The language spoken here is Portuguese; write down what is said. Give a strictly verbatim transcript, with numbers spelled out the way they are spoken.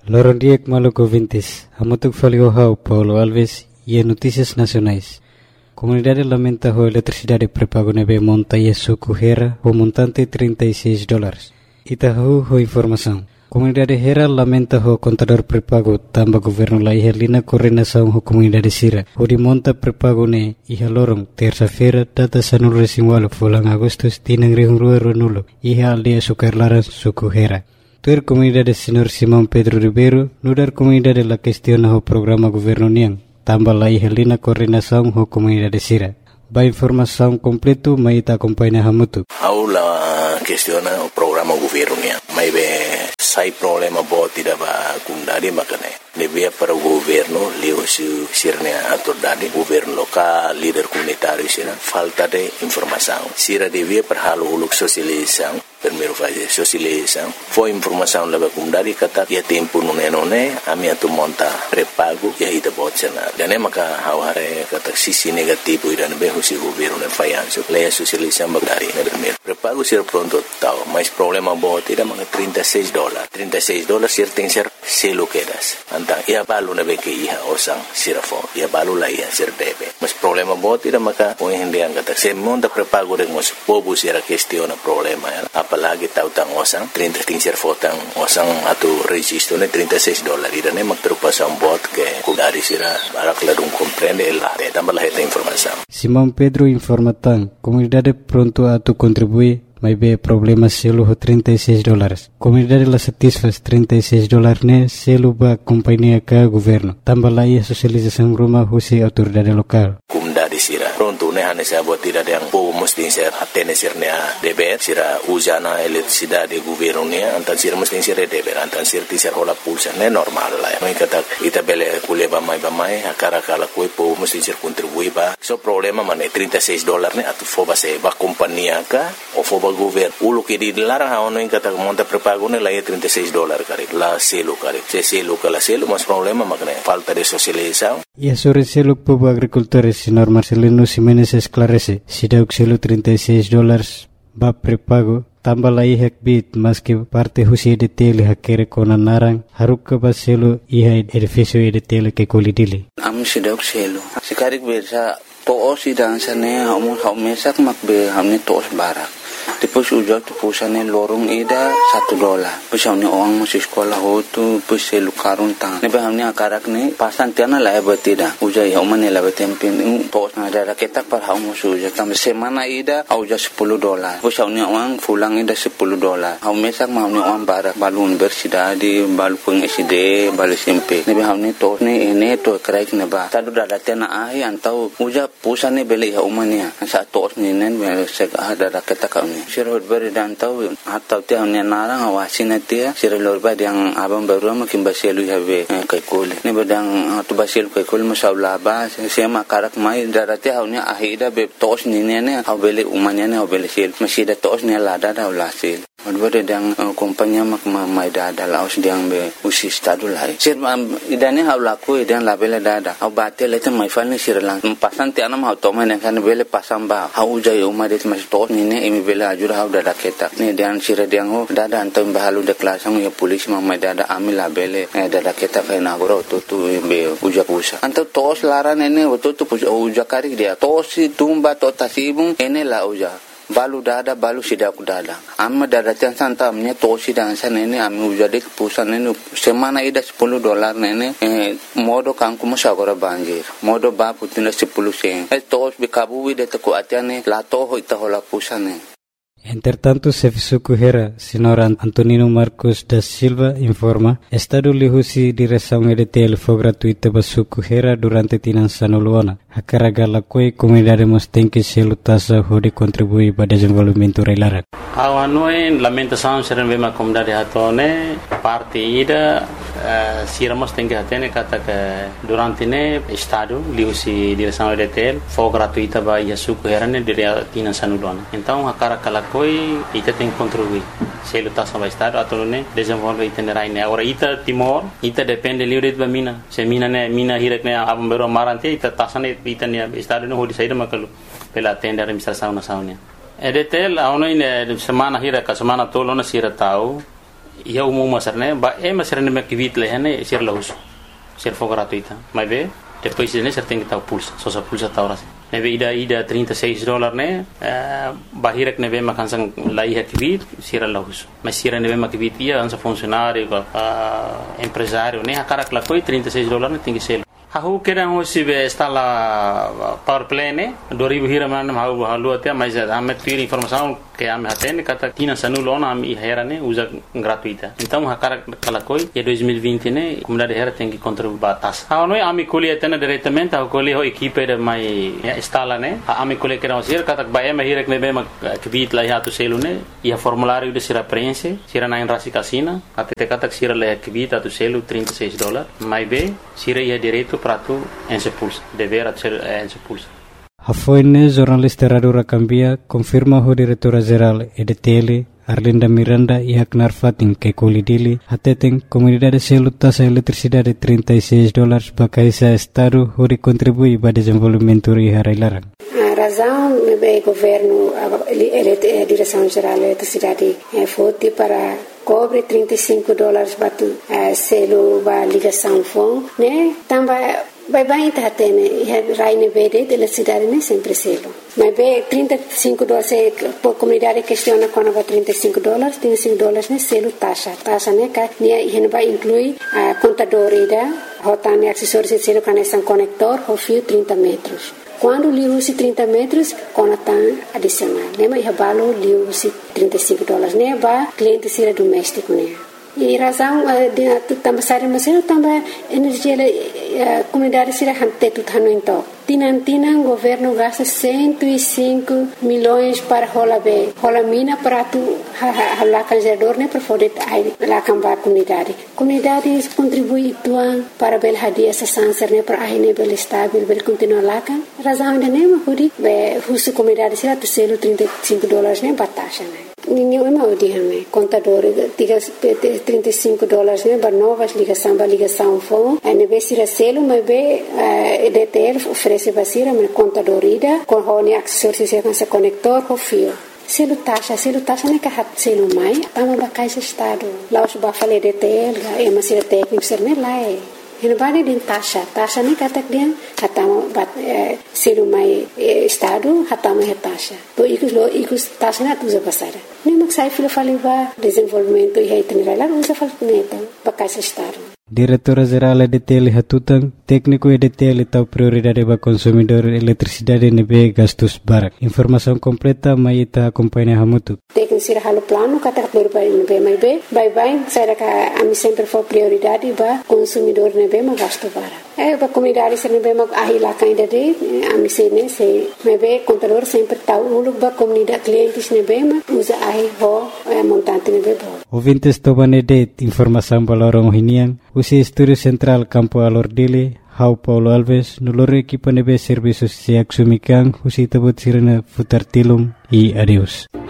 Lorondiek Maluco Vintes, Amutuk Faliohau, Paulo Alves e Notícias Nacionais. Comunidade lamenta a eletricidade pré-pago nebe monta e suco Hera, o montante trinta e seis dólares. Itahu ho informação. Comunidade Hera lamenta o contador pré-pago tamba governo la ihelina coordenação ho comunidade Sira. O de monta pré-pago ne iha lorong terça-feira data sanul resinwalo fulang agustus tinang rihung rua runulo iha aldia sukarlaran suku Hera. Tuer comunidade Senhor Simão Pedro Ribeiro, nudar comunidade la questiona ho programa governo niang, tamba la ihelina coordenação ho comunidade Sira. Ba informação completo maita acompanha hamutu. Aula questiona o programa governo niang. Mai be sai problema bo tidak ba kundari makane. Nebia para o governo, leo su sirnia autoridade, governo local, líder comunitário sira, falta de informação. Sira devia para halo uluk sosialização, primeiro fase sosialização. Foi informação leva comunidade kata ya tempo nune nune, ami atu monta pré-pago ya ida botsena. Dane maka haware kata sisi negativo ida nebe husi governo ne fayanso. Leia sosialização bagari ne primeiro. Pré-pago sira pronto tau, mas problema bo tidak maka trinta e seis dólares. trinta e seis dólares sira tem ser selo quedas. Antang ia balu na beke iha osang sirafo ia balu la ia sir debe mas problema bo tidak maka o hindi ang kata se monta pré-pago de mos pobo sira questiona problema ya apalagi tau tang osang trinta ting sir fotang osang atu registro ne trinta e seis dólares ida ne mak terpasang bot ke kudari sira barak ladung comprende la de tambah esta informação. Simão Pedro informa tang comunidade pronto atu contribui mas be problema selo ho trinta e seis dólares. Comunidade la satisfaz trinta e seis dólares ne selo ba companhia ka governo. Tambah lai sosialização rumah husi autoridade lokal. Comunidade sira pronto ne hane sa buat tidak yang po mesti ser hatene sirnya deber sira usana eletricidade governo ne antan sira mesti sir deber antan sir ti sir hola pulsa ne normal la. Mai kata ita bele kuleba mai ba mai akara kala koi po mesti sir contribui ba. So problema mane trinta e seis dólares ne atu fo ba se ba companhia ka o fo governo ulo que di larang ha ono in kata monta pré-pago ne la e trinta e seis dólares kare la selo kare se selo kala selo mas problema makne falta de socialização e sobre selo povo agricultores senhor Marcelino Ximenes esclarece se deu selo trinta e seis dólares ba pré-pago tambah la ihek bit mas que parte husi de tele hakere kona narang haruk ba selo iha edifício de tele que colidili am se deu selo sikarik bersa toos sidang sane hamu haumesak makbe hamne toos barak. Depois ujau tu pusane lorong ida satu dolar. Pusau ni orang masih sekolah ho tu pusai lukarun tang. Nebe hamni akarak ni pasan tiana lah betida. Ujau ya umane lah betempin. Tos ada raketak par hau musuh ujau. Tam semana ida ujau sepuluh dolar. Pusau ni orang pulang ida sepuluh dolar. Hau mesak mau ni orang barak balun bersida di balu peng S D balu S M P. Nebe hamni tos ni ini tu kerai neba. Tadu dah tiana ahi antau ujau pusane beli ya umane. Saat tos ni nen sek ada raketak kau ni. Sirot beri dan tahu atau tiang ni narang awasin dia sirot lorba yang abang baru makin baselu habe kai kol ni bedang tu baselu kai kol masalah ba sema karak mai darati haunya ahida be tos ni ne habele umanya ne habele sel masih da tos ni lada da ulasil Advare dang kompanya mak mai dada laos dang be usi stadu lai sir idane hau laku idang labele dada hau batel itu mai fal ni sir lang pasan ti anam hau toma ne kan bele pasam ba hau jai umar det mas tos ni ne imi bele ajur hau dada ketak ni dang sir dang ho dada antam bahalu de klasang ya polis mak mai dada amil labele dada ketak kai na goro tu tu be uja pusa anto tos laran ene tu tu uja kari dia tos tumba to tasibung ene la uja balu dada balu sidaku dada amma dada tian santa amnya tosi dan sana ini ami ujade pusan ini semana ida sepuluh dolar nene eh, modo kangku masagora banjir modo ba putina sepuluh sen eh tos bikabu de taku atiane la to ho ita hola pusane. Entretanto, Sefisuku Hera, senhor Antonino Marcos da Silva, informa, Estado lihusi direção E D T L foi gratuita para Suku Hera durante Tinançano Luana. A carga la coi comunidade mos tem que se lutasa hode contribuir para desenvolvimento reilara. Awanoi lamentação serem bem a comunidade hatone parte ida siramos tem que hatene kata que durante ne Estado lihusi direção E D T L foi gratuita para Suku Hera ne dire Tinançano Luana. Então a carga la coi ita tem que contribuir. Se lutasa para Estado atau ne desenvolve itinerai ne. Agora ita Timor ita depende livre de mina. Se mina ne mina hirak ne abang baru marante ita tasane ita ne Estado no hodi saída makalu pela tenda administração nacional. E D T L a ono ine semana hira ka semana tolo na sira tau ia umum masarne ba e masarne me kivit lehane sir lahus sir for gratuita mas be depois ele ser tem que estar pulsa só só pulsa tá hora neve ida ida trinta e seis dólares né bahirek neve makansang lai hakivit sir lahus mas sir neve makivit ia ansa funcionário empresário né akarak la coi trinta e seis dólares tem que ser Aku kira hoje está lá power play né dua ribu hira mana mau halu até mas ame ter informação que ame hatene kata tina sanulon ame hera né usa gratuita então hakara kala koi e dois mil e vinte né comunidade hera tem que contribuir batas ah noi ame colhe até diretamente a colhe ho equipe de mai instala né ame colhe que não ser kata ba ame hira que me bem que bit lá ya tu selu né e a formulário de sira prense sira na enrasi casina até kata sira le que bit tu selu trinta e seis dólares mais be sira ia direito para tu ensepulsa dever ser ensepulsa. A foine jornalista Radio Racambia confirma o diretora geral E D T L Arlinda Miranda e Aknar Fatin que colidili hateten comunidade selu taxa eletricidade trinta e seis dólares bakaisa estado hori contribui para desenvolvimento e harailarang. A razão é o governo, a direção geral da eletricidade foi para cobre trinta e cinco dólares batu selo ba ligação fon né também vai bem tá tendo e raine verde de eletricidade né sempre selo mas bem trinta e cinco dólares por comunidade questiona quando vai trinta e cinco dólares trinta e cinco dólares né selo taxa taxa né que né vai inclui a contador ida rotane acessórios de selo conexão conector o fio trinta metros. Quando li usi trinta metros, conatan adicional. Nema ia balo li usi trinta e cinco dólares. Ne ba cliente sira doméstico ne. E razão de também sair mas eu também energia a comunidade sira hante tu tano então. Tinan tinan governo gasta cento e cinco milhões para rola be. Rola mina para tu lá canjador ne para poder lá cambar comunidade. Comunidade contribui tuan para bel hadia essa sanser ne para aí ne bel estável bel continuar lá kan. Razão de nema hudi be husu comunidade sira tu selo trinta e cinco dólares ne batasha ne. Ninguém mau dia né contador trinta e cinco dólares né para novas ligação para ligação fone a neve sira selo mas be E D T L oferece basira mas contador ida com hone acessórios com esse conector com fio selo taxa selo taxa né que hat selo mai tama bakai estado lá os ba fale E D T L é mas sira técnico ser né lá é Henbani din taxa, taxa ni katak dia hatama bat selu mai estado hatama he taxa. To ikus lo ikus taxa na tuza pasara. Ni maksai filo faliva desenvolvimento e itinerário lá usa falneta pakai estado. Diretora Geral E D T L Hatutang, técnico E D T L tahu prioridade para consumidor eletricidade nebe gastos barak. Informação completa mai ita acompanha hamutu. Técnico sira halo plano kata berbai nebe mai be, bye bye saya ka ami sempre for prioridade para consumidor nebe ma gasto barak. Eh para comunidade sira nebe ma ahi la kainda de ami se ne se nebe contador sempre tahu ulu para comunidade clientes nebe ma usa ahi ho montante nebe bo. Ouvintes tobane de informação balorong hinian. Usi Estúdio Central Campo Alordile, Hau Paulo Alves, nulore equipa nebe serviços se axumikan, usi tabot sirena futar tilum e adeus.